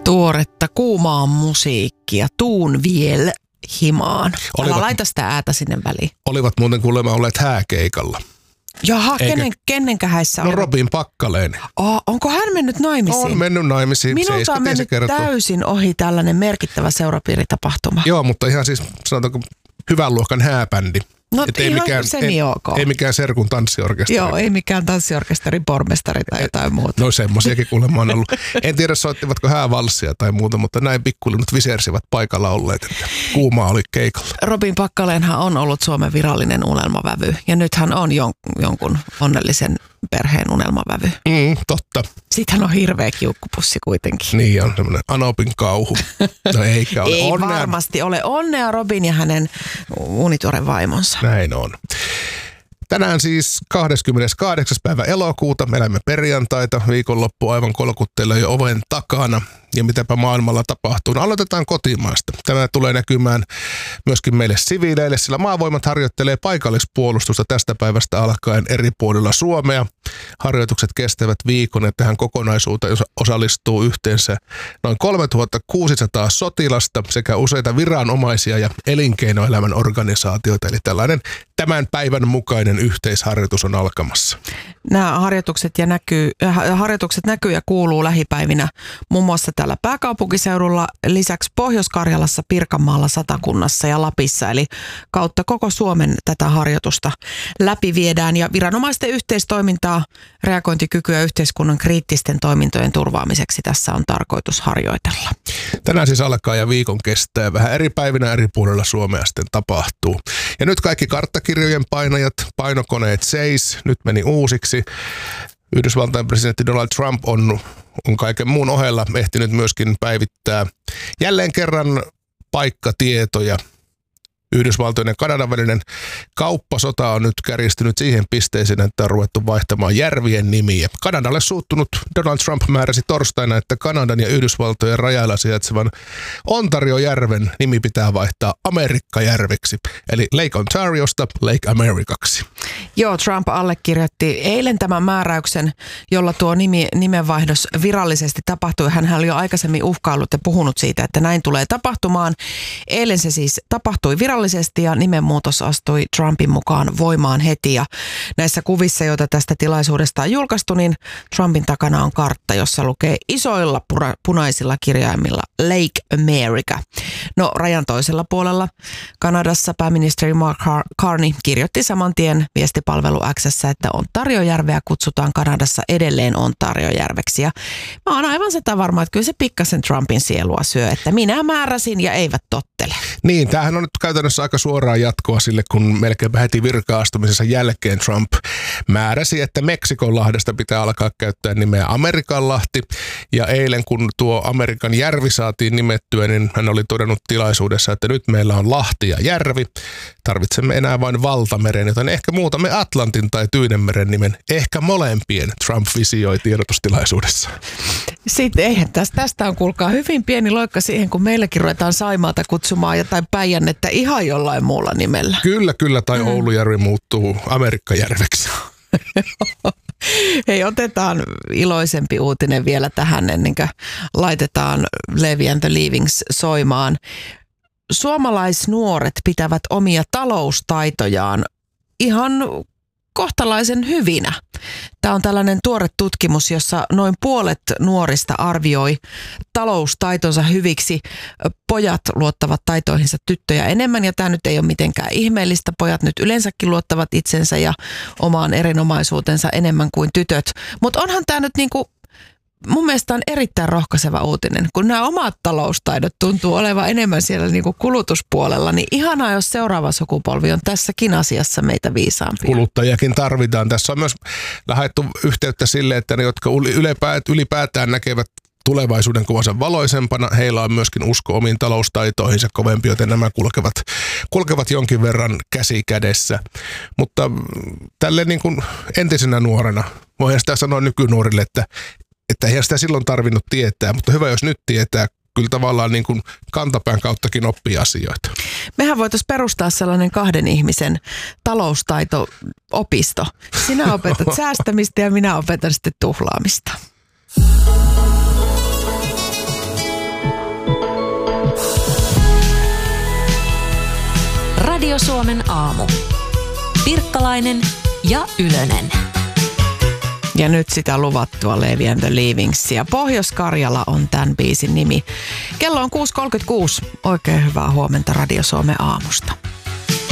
Tuoretta kuumaa musiikkia, tuun viel himaan. Älä laita sitä äätä sinne väliin. Olivat muuten kuulemma olleet hääkeikalla. Jaha, kenenkä häissä oli? No Robin Packalén. Onko hän mennyt naimisiin? On mennyt naimisiin. Minulta on mennyt täysin ohi tällainen merkittävä seurapiiritapahtuma. Joo, mutta ihan siis sanotaanko hyvän luokan hääbändi. No ihan semi-ok. Ei mikään serkun tanssiorkesteri. Joo, ei mikään tanssiorkesterin pormestari tai jotain muuta. No semmosiakin kuulemma on ollut. En tiedä soittivatko häävalssia tai muuta, mutta näin pikkulinnut visersivät paikalla olleet, että kuumaa oli keikalla. Robin Packalénhan on ollut Suomen virallinen unelmavävy ja nyt hän on jonkun onnellisen perheen unelmavävy. Totta. Sitten hän on hirveä kiukkupussi kuitenkin. Niin on semmoinen Anopin kauhu. No eikä ole. Ei onnea. Varmasti ole. Onnea Robin ja hänen unituoren vaimonsa. Näin on. Tänään siis 28. päivä elokuuta. Me elämme perjantaita. Viikonloppu aivan kolkuttelee jo oven takana. Ja mitäpä maailmalla tapahtuu. No, aloitetaan kotimaasta. Tämä tulee näkymään myöskin meille siviileille, sillä maavoimat harjoittelee paikallispuolustusta tästä päivästä alkaen eri puolilla Suomea. Harjoitukset kestävät viikon ja tähän kokonaisuuteen osallistuu yhteensä noin 3600 sotilasta sekä useita viranomaisia ja elinkeinoelämän organisaatioita. Eli tällainen tämän päivän mukainen yhteisharjoitus on alkamassa. Nämä harjoitukset näkyy ja kuuluu lähipäivinä muun muassa täällä pääkaupunkiseudulla, lisäksi Pohjois-Karjalassa, Pirkanmaalla, Satakunnassa ja Lapissa. Eli kautta koko Suomen tätä harjoitusta läpiviedään ja viranomaisten yhteistoimintaa, reagointikykyä yhteiskunnan kriittisten toimintojen turvaamiseksi tässä on tarkoitus harjoitella. Tänään siis alkaa ja viikon kestää. Vähän eri päivinä eri puolilla Suomea sitten tapahtuu. Ja nyt kaikki karttakirjojen painajat, painokoneet seis, nyt meni uusiksi. Yhdysvaltain presidentti Donald Trump on kaiken muun ohella ehtinyt myöskin päivittää jälleen kerran paikkatietoja. Yhdysvaltojen ja Kanadan välinen kauppasota on nyt kärjistynyt siihen pisteeseen, että on ruvettu vaihtamaan järvien nimiä. Kanadalle suuttunut Donald Trump määräsi torstaina, että Kanadan ja Yhdysvaltojen rajalla sijaitsevan Ontario-järven nimi pitää vaihtaa Amerikkajärveksi, eli Lake Ontariosta Lake Americaksi. Joo, Trump allekirjoitti eilen tämän määräyksen, jolla tuo nimenvaihdos virallisesti tapahtui. Hän oli jo aikaisemmin uhkaillut ja puhunut siitä, että näin tulee tapahtumaan. Eilen se siis tapahtui virallisesti ja nimenmuutos astui Trumpin mukaan voimaan heti. Ja näissä kuvissa, joita tästä tilaisuudesta on julkaistu, niin Trumpin takana on kartta, jossa lukee isoilla punaisilla kirjaimilla Lake America. No rajan toisella puolella Kanadassa pääministeri Mark Carney kirjoitti saman tien viestipalvelu X:ssä, että Ontariojärveä kutsutaan Kanadassa edelleen Ontariojärveksi. Ja mä oon aivan sitä varma, että kyllä se pikkasen Trumpin sielua syö, että minä määräsin ja eivät tottele. Niin, tämähän on nyt käytännössä aika suoraa jatkoa sille, kun melkeinpä heti virka-astumisensa jälkeen Trump määräsi, että Meksikonlahdesta pitää alkaa käyttää nimeä Amerikanlahti. Ja eilen, kun tuo Amerikan järvi saatiin nimettyä, niin hän oli todennut tilaisuudessa, että nyt meillä on Lahti ja järvi. Tarvitsemme enää vain valtameren, joten ehkä muutamme Atlantin tai Tyynenmeren nimen. Ehkä molempien, Trump visioi tiedotustilaisuudessa. Sitten eihän tästä on kuulkaa hyvin pieni loikka siihen, kun meilläkin ruvetaan Saimaata kutsumaan jotain Päijännettä ihan jollain muulla nimellä. Kyllä, tai Oulujärvi muuttuu Amerikkajärveksi. Hei, otetaan iloisempi uutinen vielä tähän ennen kuin laitetaan Levi and the Leavings soimaan. Suomalaisnuoret pitävät omia taloustaitojaan ihan kohtalaisen hyvinä. Tämä on tällainen tuore tutkimus, jossa noin puolet nuorista arvioi taloustaitonsa hyviksi. Pojat luottavat taitoihinsa tyttöjä enemmän ja tämä nyt ei ole mitenkään ihmeellistä. Pojat nyt yleensäkin luottavat itsensä ja omaan erinomaisuutensa enemmän kuin tytöt. Mutta onhan tämä nyt niinku mun mielestä on erittäin rohkaiseva uutinen, kun nämä omat taloustaidot tuntuu olevan enemmän siellä niin kuin kulutuspuolella, niin ihanaa, jos seuraava sukupolvi on tässäkin asiassa meitä viisaampia. Kuluttajakin tarvitaan. Tässä on myös lähdetty yhteyttä sille, että ne, jotka ylipäätään näkevät tulevaisuuden kuvansa valoisempana, heillä on myöskin usko omiin taloustaitoihinsa kovempi, joten nämä kulkevat jonkin verran käsi kädessä. Mutta tälle niin kuin entisenä nuorena, voihan sitä sanoa nykynuorille, että eihän sitä silloin tarvinnut tietää, mutta hyvä, jos nyt tietää, kyllä tavallaan niin kuin kantapään kauttakin oppii asioita. Mehän voitaisiin perustaa sellainen 2 ihmisen taloustaito-opisto. Sinä opetat säästämistä ja minä opetan sitten tuhlaamista. Radio Suomen aamu. Pirkkalainen ja Ylönen. Ja nyt sitä luvattua Levi and the Leavingsia. Pohjois-Karjala on tämän biisin nimi. Kello on 6.36. Oikein hyvää huomenta Radio Suomen aamusta.